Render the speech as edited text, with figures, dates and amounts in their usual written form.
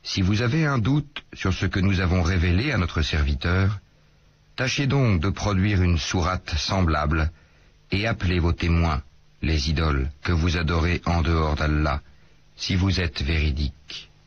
Si vous avez un doute sur ce que nous avons révélé à notre serviteur, tâchez donc de produire une sourate semblable et appelez vos témoins, les idoles que vous adorez en dehors d'Allah, si vous êtes véridiques.